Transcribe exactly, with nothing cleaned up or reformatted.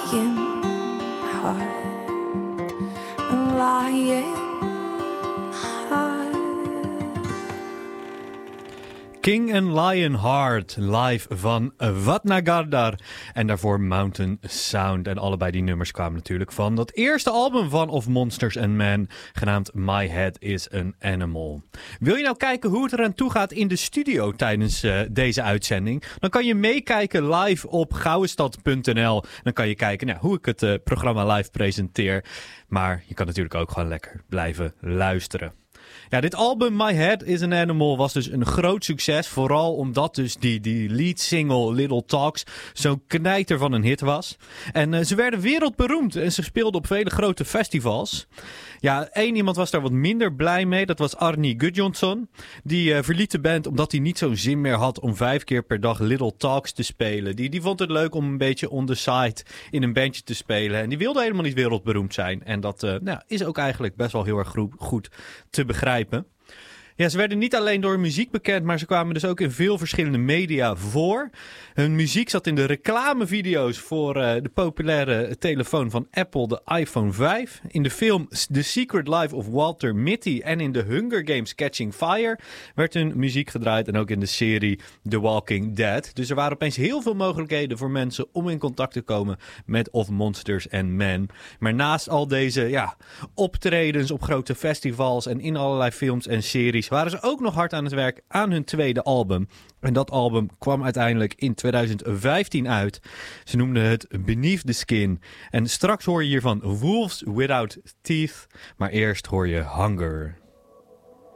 hard, lying hard. King and Lionheart, live van Vatnagadar en daarvoor Mountain Sound. En allebei die nummers kwamen natuurlijk van dat eerste album van Of Monsters and Men, genaamd My Head is an Animal. Wil je nou kijken hoe het eraan toe gaat in de studio tijdens uh, deze uitzending? Dan kan je meekijken live op gouwestad punt n l. Dan kan je kijken nou, hoe ik het uh, programma live presenteer. Maar je kan natuurlijk ook gewoon lekker blijven luisteren. Ja, dit album My Head is an Animal was dus een groot succes. Vooral omdat dus die, die lead single Little Talks zo'n knijter van een hit was. En uh, ze werden wereldberoemd en ze speelden op vele grote festivals. Ja, één iemand was daar wat minder blij mee. Dat was Arnie Gudjonsson. Die uh, verliet de band omdat hij niet zo'n zin meer had om vijf keer per dag Little Talks te spelen. Die, die vond het leuk om een beetje on the side in een bandje te spelen. En die wilde helemaal niet wereldberoemd zijn. En dat uh, nou, is ook eigenlijk best wel heel erg goed te begrijpen. Ja, ze werden niet alleen door muziek bekend, maar ze kwamen dus ook in veel verschillende media voor. Hun muziek zat in de reclamevideo's voor uh, de populaire telefoon van Apple, de iPhone vijf. In de film The Secret Life of Walter Mitty en in de Hunger Games Catching Fire werd hun muziek gedraaid. En ook in de serie The Walking Dead. Dus er waren opeens heel veel mogelijkheden voor mensen om in contact te komen met Of Monsters and Men. Maar naast al deze ja, optredens op grote festivals en in allerlei films en series waren ze ook nog hard aan het werk aan hun tweede album. En dat album kwam uiteindelijk in twintig vijftien uit. Ze noemden het Beneath the Skin. En straks hoor je hier van Wolves Without Teeth. Maar eerst hoor je Hunger.